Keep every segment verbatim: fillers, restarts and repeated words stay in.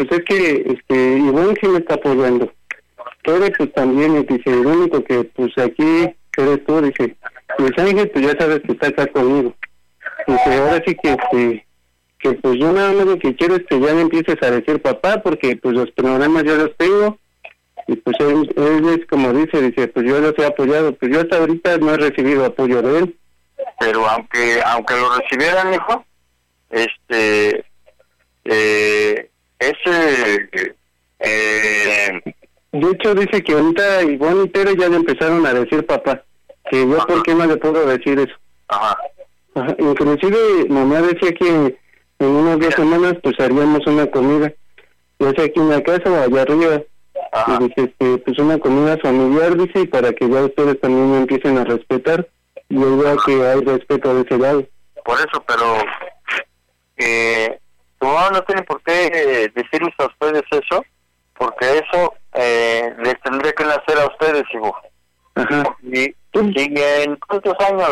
pues es que este Iván sí me está apoyando. Tere pues también me dice, el único que pues aquí eres tú, dice, Luis Ángel pues ya sabes que está acá conmigo. Dice, ahora sí que este, que pues yo nada más lo que quiero es que ya me empieces a decir papá, porque pues los problemas ya los tengo, y pues él, él es como dice, dice, pues yo los he apoyado, pues yo hasta ahorita no he recibido apoyo de él. Pero aunque aunque lo recibieran, hijo, este, eh, ese, eh, de hecho dice que ahorita Ivonne y Tere ya le empezaron a decir papá, que yo ajá. por qué no le puedo decir eso. Ajá. Ajá. Inclusive mamá decía que en unas dos semanas pues haríamos una comida, ya sea aquí en la casa o allá arriba. Ajá. Y dice, este, pues una comida familiar, dice, y para que ya ustedes también me empiecen a respetar, y yo vea que hay respeto de ese lado. Por eso, pero eh, tu mamá no tiene por qué eh, decirles a ustedes eso, porque eso eh, les tendría que nacer a ustedes, hijo. Ajá. Y, y en cuántos años,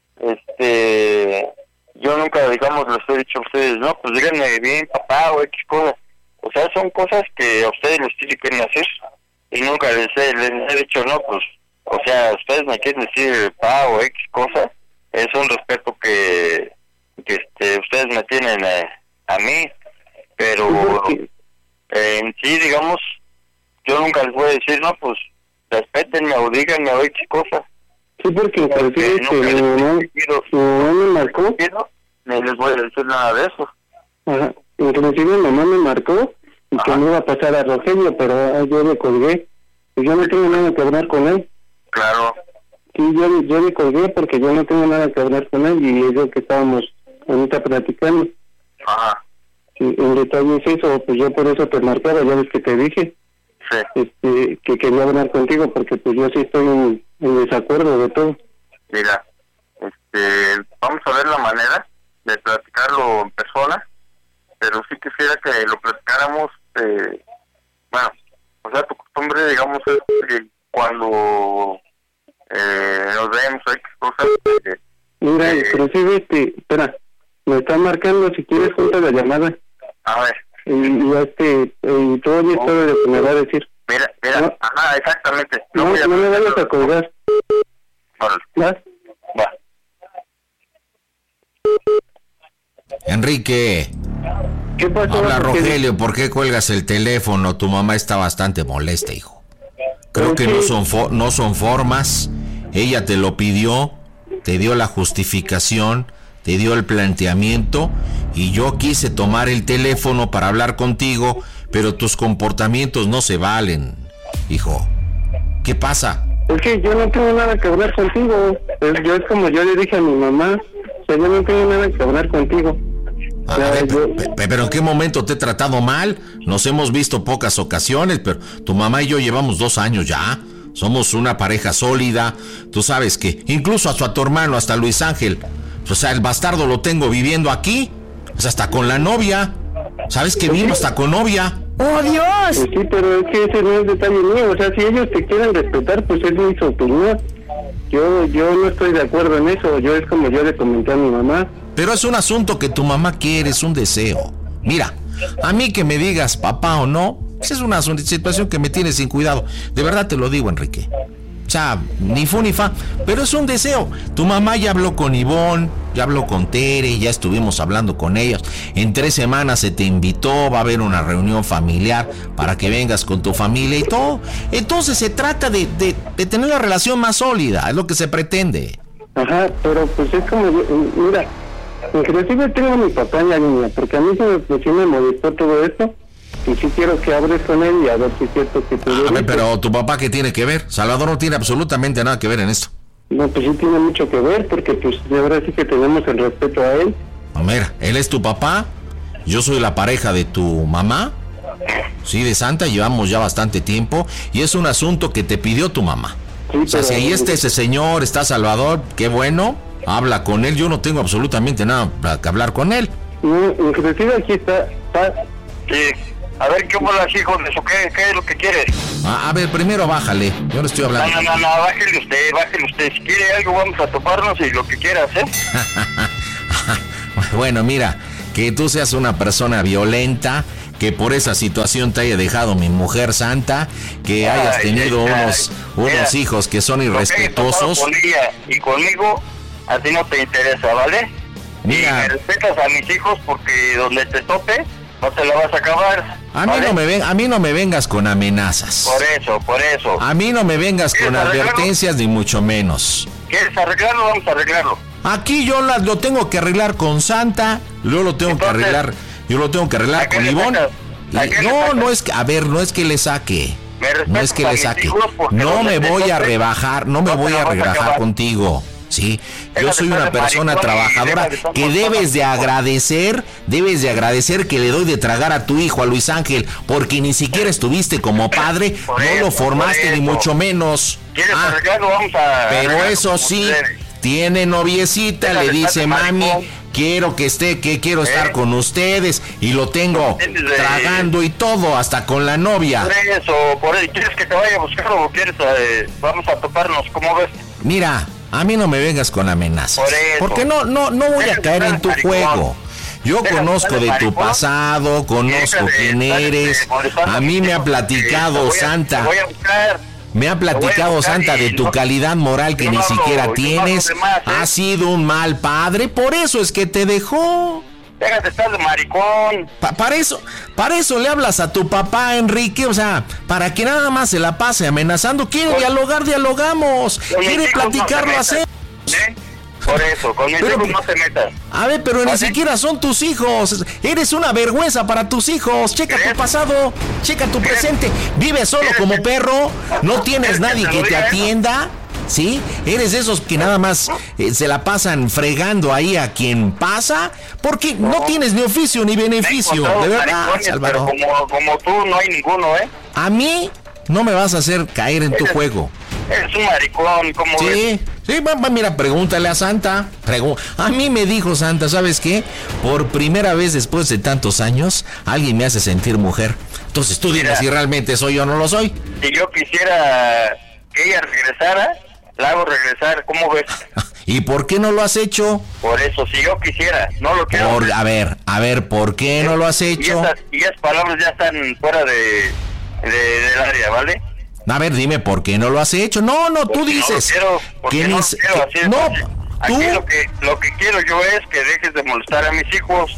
este, yo nunca, digamos, les he dicho a ustedes, no, pues díganme bien, papá, o X cosas. O sea, son cosas que a ustedes les tienen que nacer, y nunca les he, les he dicho, no, pues, o sea, ustedes me quieren decir papá o X cosas, es un respeto que, que este, ustedes me tienen eh, a mí, pero eh, en sí, digamos, yo nunca les voy a decir, no, pues, respétenme o díganme o X cosas. Sí, porque inclusive que mi mamá, mi mamá me marcó, ni les voy a decir nada de eso. Ajá. Inclusive mi mamá me marcó y ajá, que me iba a pasar a Rogelio, pero yo le colgué, y yo no tengo nada que hablar con él. Claro. Sí, yo, yo le colgué porque yo no tengo nada que hablar con él, y es lo que estábamos ahorita platicando. Ajá. Y en detalle es eso, pues yo por eso te marcaba, ya ves que te dije. Sí. Este, que quería hablar contigo porque pues yo sí estoy en, en desacuerdo de todo. Mira, este, vamos a ver la manera de platicarlo en persona, pero sí quisiera que lo platicáramos, eh, bueno, o sea, tu costumbre, digamos, es que cuando eh, nos vemos X cosas. Eh, Mira, eh, inclusive, este, espera, me está marcando, si quieres junta la llamada. A ver. Y, y este, y todavía no, todo lo que me va a decir. Mira, mira, no, ajá, exactamente. No, no, no me vayas a colgar. ¿Va? Va. Enrique. ¿Qué pasó? Habla Rogelio, ¿por qué cuelgas el teléfono? Tu mamá está bastante molesta, hijo. Creo que no son fo- no son formas. Ella te lo pidió, te dio la justificación, te dio el planteamiento, y yo quise tomar el teléfono para hablar contigo, pero tus comportamientos no se valen, hijo. ¿Qué pasa? Es que yo no tengo nada que hablar contigo. Es, yo es como yo le dije a mi mamá, o sea, yo no tengo nada que hablar contigo. A ver, yo... pe- pe- pero ¿en qué momento te he tratado mal? Nos hemos visto pocas ocasiones, pero tu mamá y yo llevamos dos años ya. Somos una pareja sólida. Tú sabes que incluso hasta a tu hermano, hasta Luis Ángel, o sea, el bastardo lo tengo viviendo aquí, o sea, hasta con la novia. ¿Sabes que vino hasta con novia? ¡Oh, Dios! Pues sí, pero es que ese no es detalle mío. O sea, si ellos te quieren respetar, pues es mi opinión. Yo yo no estoy de acuerdo en eso. Yo es como yo le comenté a mi mamá. Pero es un asunto que tu mamá quiere, es un deseo. Mira, a mí que me digas papá o no, pues es una situación que me tiene sin cuidado. De verdad te lo digo, Enrique. O sea, ni fu ni fa, pero es un deseo. Tu mamá ya habló con Ivonne, ya habló con Tere, ya estuvimos hablando con ellos. En tres semanas se te invitó, va a haber una reunión familiar para que vengas con tu familia y todo. Entonces se trata de, de, de tener la relación más sólida, es lo que se pretende. Ajá, pero pues es como, mira, inclusive tengo a mi papá en la línea, porque a mí se me, pues, sí me molestó todo esto. Y sí quiero que hables con él y a ver si es cierto que tú... A ver, pero tu papá, ¿qué tiene que ver? Salvador no tiene absolutamente nada que ver en esto. No, pues sí tiene mucho que ver, porque pues de ahora sí que tenemos el respeto a él. No, mira, él es tu papá, yo soy la pareja de tu mamá, sí, de Santa, llevamos ya bastante tiempo, y es un asunto que te pidió tu mamá. Sí, o sea, pero... si ahí está ese señor, está Salvador, qué bueno, habla con él, yo no tengo absolutamente nada que hablar con él. No, inclusive aquí está... está... Sí. A ver, ¿qué bolas, hijo de eso? ¿Qué, ¿Qué es lo que quieres? A, a ver, primero bájale, yo no estoy hablando. No, no, no, no, bájale usted, bájale usted. Si quiere algo, vamos a toparnos y lo que quieras, ¿eh? Bueno, mira, que tú seas una persona violenta, que por esa situación te haya dejado mi mujer santa, que Ay, hayas tenido ay, unos, mira, unos hijos que son irrespetuosos. Con ella y conmigo, a ti no te interesa, ¿vale? Mira, y me respetas a mis hijos porque donde te tope, no te la vas a acabar. A mí, ¿vale? no me ven, a mí no me vengas con amenazas. Por eso, por eso. A mí no me vengas con advertencias, ni mucho menos. ¿Quieres arreglarlo? Vamos a arreglarlo. Aquí yo la, lo tengo que arreglar con Santa, yo lo tengo Entonces, que arreglar, yo lo tengo que arreglar ¿a qué con le Ivonne. sacas? ¿A Y- qué le no, sacas? no es que, a ver, no es que le saque. Me respetas No es que a le mis saque. hijos porque No donde me te voy a tope, rebajar, no me no te voy la a vas a rebajar acabar. contigo. Sí, yo Déjate soy una estar de persona maricón y trabajadora deja de estar que con debes todas de las cosas. agradecer, debes de agradecer que le doy de tragar a tu hijo, a Luis Ángel, porque ni siquiera estuviste como padre, Por no eso, lo formaste por ni eso. mucho menos. ¿Quieres Ah, arreglarlo? Vamos a pero arreglarlo eso como sí, ustedes. tiene noviecita, Deja le de dice, estar de mami, maricón. quiero que esté, que quiero estar ¿Eh? con ustedes, y lo tengo Tienes de- tragando y todo, hasta con la novia. Por eso, por eso. ¿Quieres que te vaya a buscar o quieres, eh, vamos a toparnos? ¿Cómo ves? Mira, a mí no me vengas con amenazas, Por eso. porque no, no, no voy a Deja de caer estar en tu maricón. juego. Yo Deja de conozco estar de tu maricón. pasado, conozco Deja de quién estar, eres. este, molestando A mí mis me ha hijos, porque te platicado voy a- Santa. te voy a buscar. Me ha voy a platicado buscar Santa y de tu no- calidad moral que yo ni no hablo- siquiera yo no hablo tienes. de más, ¿eh? Has sido un mal padre, por eso es que te dejó. Déjate de estar de maricón. Pa- para eso, para eso le hablas a tu papá, Enrique, o sea, para que nada más se la pase amenazando. Quiere Con- dialogar, dialogamos. Con mis Quiere hijos no platicar, te lo metas, hacemos. ¿eh? Por eso, con mis Pero- hijos no te metas. A ver, pero ni ¿Vale? siquiera son tus hijos. Eres una vergüenza para tus hijos. Checa ¿Crees? tu pasado, checa tu ¿Crees? presente. Vives solo ¿Quieres como que- perro, no tienes ¿Quieres que nadie te que lo te diga eso? atienda. ¿Sí? Eres de esos que nada más eh, se la pasan fregando ahí a quien pasa, porque no, No. tienes ni oficio ni Me he beneficio. encontrado De verdad, maricones, Álvaro. pero como, como tú no hay ninguno, ¿eh? A mí no me vas a hacer caer en tu Eres- juego. Eres un maricón, ¿cómo ves? Sí, sí, va, va, mira, pregúntale a Santa. Pregu- a mí me dijo Santa, ¿sabes qué? Por primera vez después de tantos años, alguien me hace sentir mujer. Entonces tú dime Mira. si realmente soy yo o no lo soy. Si yo quisiera que ella regresara, la hago regresar, ¿cómo ves? ¿Y por qué no lo has hecho? Por eso, si yo quisiera, no lo quiero. Por, a ver, a ver, ¿por qué no lo has Y hecho? esas, y esas palabras ya están fuera de, de- del área, ¿vale? A ver, dime, ¿por qué no lo has hecho? No, no, tú Porque dices. No lo quiero, porque que no ni lo se- quiero, así que- es no, fácil. Aquí tú, lo que, lo que quiero yo es que dejes de molestar a mis hijos.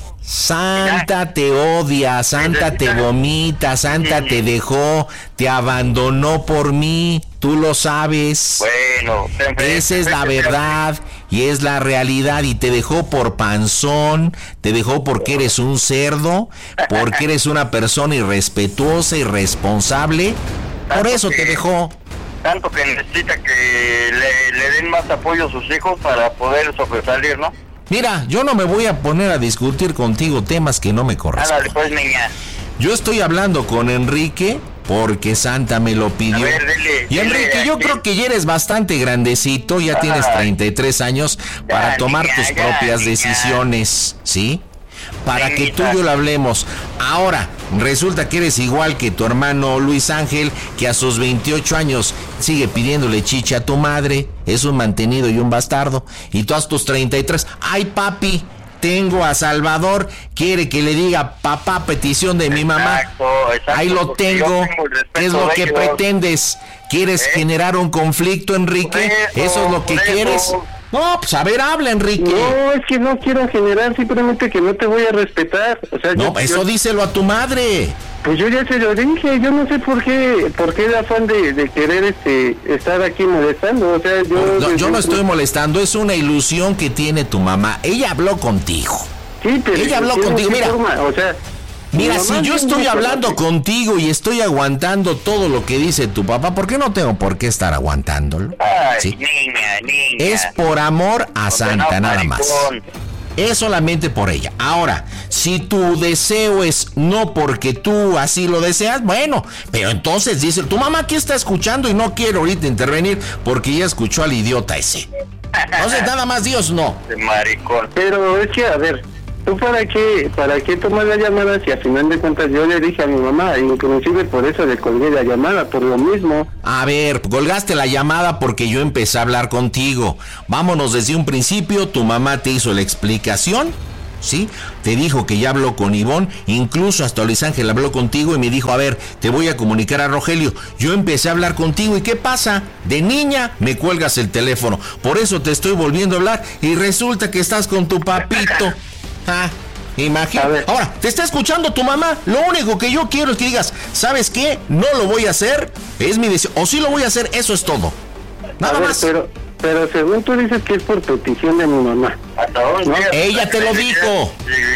Santa te odia, Santa te Necesita- vomita, Santa te dejó, te abandonó por mí, tú lo sabes. Bueno, ten fe, Esa es ten la fe, verdad y es la realidad, y te dejó por panzón, te dejó porque eres un cerdo, porque eres una persona irrespetuosa, irresponsable, por Tanto eso te que- dejó. Tanto que necesita que le, le den más apoyo a sus hijos para poder sobresalir, ¿no? Mira, yo no me voy a poner a discutir contigo temas que no me Ándale, corresponden. pues, niña. Yo estoy hablando con Enrique porque Santa me lo pidió. A ver, dile, y dile Enrique, yo aquí. creo que ya eres bastante grandecito, ya tienes Ay. treinta y tres años para Ya, tomar niña, tus ya, propias niña. decisiones, ¿sí? Para que tú Niñita. y yo lo hablemos. Ahora, resulta que eres igual que tu hermano Luis Ángel, que a sus veintiocho años sigue pidiéndole chiche a tu madre, es un mantenido y un bastardo. Y tú a tus treinta y tres, ay papi, tengo a Salvador, quiere que le diga papá, petición de mi mamá. Exacto, exacto, Ahí lo porque tengo. yo tengo el respeto ¿Qué es lo de que ellos. pretendes? ¿Quieres ¿Eh? generar un conflicto, Enrique? Por eso, ¿Eso es lo que por eso. quieres? No, pues a ver, habla, Enrique. No, es que no quiero generar, simplemente que no te voy a respetar. O sea, No, yo, eso yo- díselo a tu madre. pues yo ya se lo dije, yo no sé por qué, por qué el afán de, de querer este estar aquí molestando. O sea, yo No, yo no estoy molestando. molestando, es una ilusión que tiene tu mamá. Ella habló contigo. Sí, pero Ella habló ¿de qué contigo, mira. forma? O sea, Mira, mi si mamá yo no estoy me hablando conoce. contigo y estoy aguantando todo lo que dice tu papá, ¿por qué no tengo por qué estar aguantándolo? Ay, ¿Sí? niña, niña. Es por amor a Santa, No, nada más. maricón. Es solamente por ella. Ahora, si tu deseo es no porque tú así lo deseas, bueno, pero entonces dice, tu mamá aquí está escuchando y no quiere ahorita intervenir porque ya escuchó al idiota ese. Entonces nada más Dios no. De maricón. Pero es que, a ver, ¿tú para qué, para qué tomas la llamada si al final de cuentas yo le dije a mi mamá, inclusive por eso le colgué la llamada, por lo mismo? A ver, colgaste la llamada porque yo empecé a hablar contigo. Vámonos desde un principio, tu mamá te hizo la explicación ¿sí? Te dijo que ya habló con Ivonne, incluso hasta Luis Ángel habló contigo y me dijo, a ver, te voy a comunicar a Rogelio. Yo empecé a hablar contigo y ¿qué pasa? De niña me cuelgas el teléfono, por eso te estoy volviendo a hablar y resulta que estás con tu papito. Ah, imagínate. Ahora, te está escuchando tu mamá, lo único que yo quiero es que digas, ¿sabes qué? No lo voy a hacer, es mi decisión, o sí lo voy a hacer, eso es todo. Nada ver, más. Pero, pero según tú dices que es por petición de mi mamá. ¿No? Ella te lo dijo.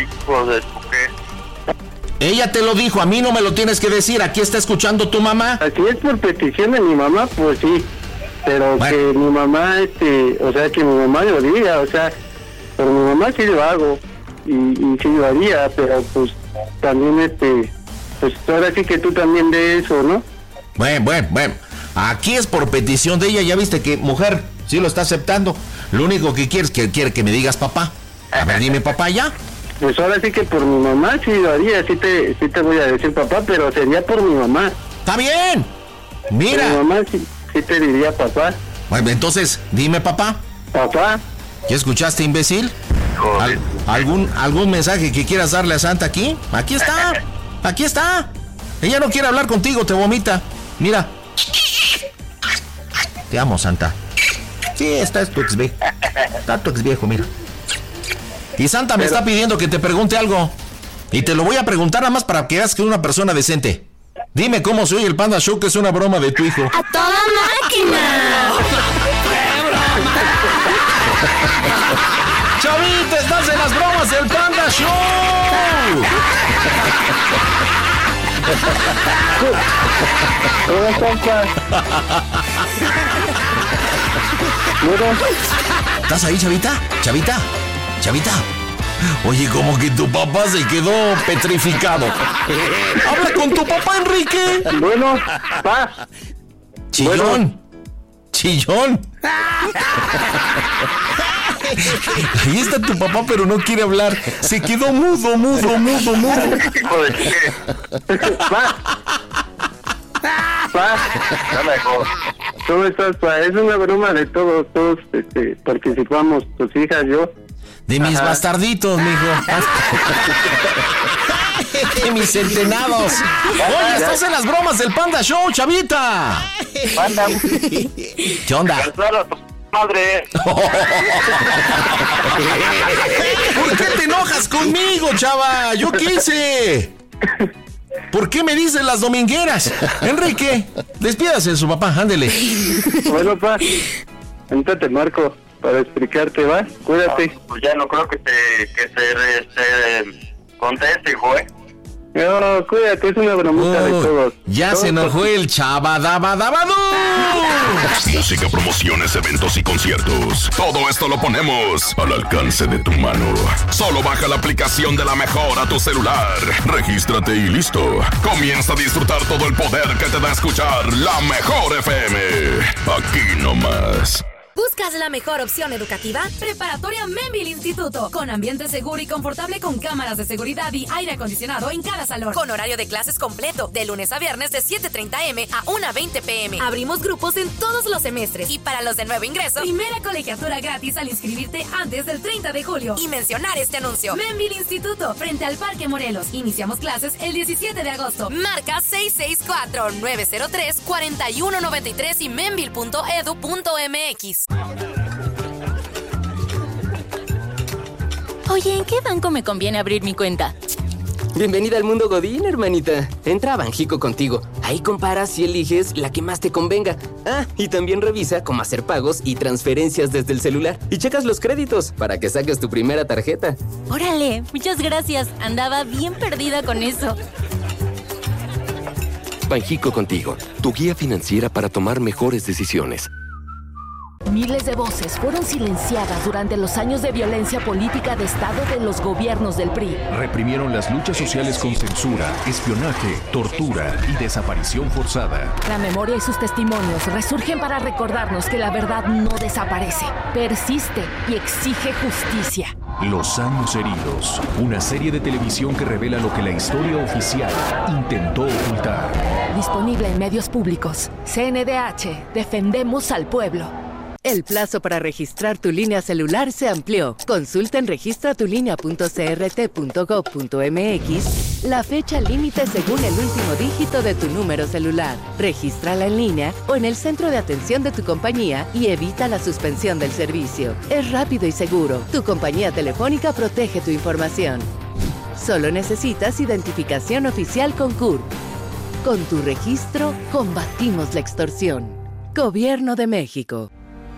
Ella te lo dijo, a mí no me lo tienes que decir, aquí está escuchando tu mamá. Si es por petición de mi mamá, pues sí. Pero bueno, que mi mamá, este, o sea, que mi mamá lo diga, o sea, por mi mamá sí lo hago. Y, y sí lo haría, pero pues también, este, pues ahora sí que tú también de eso, ¿no? Bueno, bueno, bueno. Aquí es por petición de ella, ya viste que mujer sí lo está aceptando. Lo único que quiere es que quiere que me digas papá. A ver, dime papá ya. Pues ahora sí que por mi mamá sí lo haría, sí te, sí te voy a decir papá, pero sería por mi mamá. ¡Está bien! Mira. Por mi mamá sí, sí te diría papá. Bueno, entonces, dime papá. Papá. ¿Ya escuchaste, imbécil? ¿Al, algún, ¿Algún mensaje que quieras darle a Santa aquí? Aquí está, aquí está. Ella no quiere hablar contigo, te vomita. Mira. Te amo, Santa. Sí, esta es tu ex viejo. Está tu ex viejo, mira. Y Santa me Pero... está pidiendo que te pregunte algo. Y te lo voy a preguntar nada más para que veas que es una persona decente. Dime cómo se oye el Panda Show, que es una broma de tu hijo. ¡A toda máquina! Chavita, estás en las bromas del Panda Show. ¿Estás ahí, Chavita? Chavita, Chavita. Oye, como que tu papá se quedó petrificado. Habla con tu papá, Enrique. Bueno, pa. Chillón. Bueno. Chillón. Ahí está tu papá, pero no quiere hablar. Se quedó mudo, mudo, mudo, mudo. Pa. Pa. ¿Cómo estás, pa? Es una broma de todos, todos este, participamos, tus hijas, yo. De mis Ajá. bastarditos, mijo. De mis centenados. Oye, estás en las bromas del Panda Show, Chavita. Panda. ¿Qué onda? Madre. ¿Por qué te enojas conmigo, chava? ¿Yo qué hice? ¿Por qué me dices las domingueras? Enrique, despídase de su papá, ándele. Bueno, pa, ahorita te marco para explicarte, ¿va? Cuídate. No, pues ya no creo que te, que te, te conteste, hijo, ¿eh? No, cuídate, es una bromita oh, de todos. Ya todos se enojó el chabadabadabadú. Música, promociones, eventos y conciertos. Todo esto lo ponemos al alcance de tu mano. Solo baja la aplicación de La Mejor a tu celular. Regístrate y listo. Comienza a disfrutar todo el poder que te da escuchar La Mejor F M. Aquí nomás. ¿Buscas la mejor opción educativa? Preparatoria Membil Instituto, con ambiente seguro y confortable, con cámaras de seguridad y aire acondicionado en cada salón, con horario de clases completo, de lunes a viernes de siete treinta eme a una veinte peme. Abrimos grupos en todos los semestres y para los de nuevo ingreso, primera colegiatura gratis al inscribirte antes del treinta de julio. Y mencionar este anuncio: Membil Instituto, frente al Parque Morelos. Iniciamos clases el diecisiete de agosto. Marca seis seis cuatro, nueve cero tres, cuatro uno nueve tres y membil punto edu punto mx. Oye, ¿en qué banco me conviene abrir mi cuenta? Bienvenida al mundo Godín, hermanita. Entra a Banjico Contigo. Ahí comparas y eliges la que más te convenga. Ah, y también revisa cómo hacer pagos y transferencias desde el celular. Y checas los créditos para que saques tu primera tarjeta. Órale, muchas gracias. Andaba bien perdida con eso. Banjico Contigo, tu guía financiera para tomar mejores decisiones. Miles de voces fueron silenciadas durante los años de violencia política de Estado de los gobiernos del P R I. Reprimieron las luchas sociales con censura, espionaje, tortura y desaparición forzada. La memoria y sus testimonios resurgen para recordarnos que la verdad no desaparece, persiste y exige justicia. Los años heridos, una serie de televisión que revela lo que la historia oficial intentó ocultar. Disponible en medios públicos. C N D H, defendemos al pueblo. El plazo para registrar tu línea celular se amplió. Consulta en registra tu línea punto c r t punto gov punto m x la fecha límite según el último dígito de tu número celular. Regístrala en línea o en el centro de atención de tu compañía y evita la suspensión del servicio. Es rápido y seguro. Tu compañía telefónica protege tu información. Solo necesitas identificación oficial con C U R. Con tu registro, combatimos la extorsión. Gobierno de México.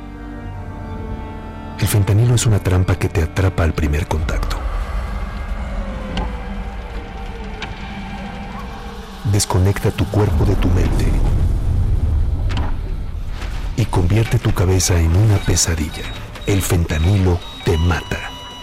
El fentanilo es una trampa que te atrapa al primer contacto. Desconecta tu cuerpo de tu mente y convierte tu cabeza en una pesadilla. El fentanilo te mata.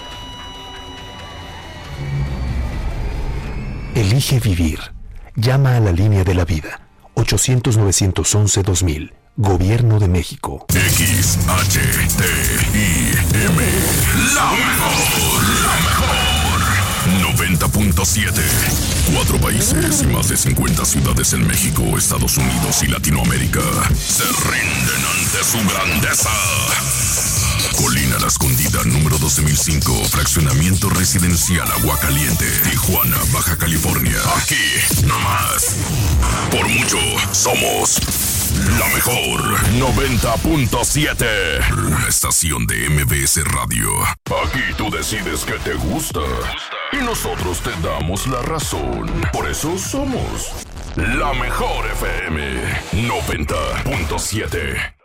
Elige vivir. Llama a la línea de la vida. ochocientos, novecientos once, dos mil. Gobierno de México. X H T I M. La mejor. La mejor. noventa punto siete. Cuatro países y más de cincuenta ciudades en México, Estados Unidos y Latinoamérica se rinden ante su grandeza. Colina La Escondida, número doce mil cinco, fraccionamiento residencial Aguacaliente, Tijuana, Baja California. Aquí, nomás. Por mucho, somos la mejor. noventa punto siete. La estación de M B S Radio. Aquí tú decides qué te gusta. Y nosotros te damos la razón. Por eso somos la mejor F M noventa punto siete.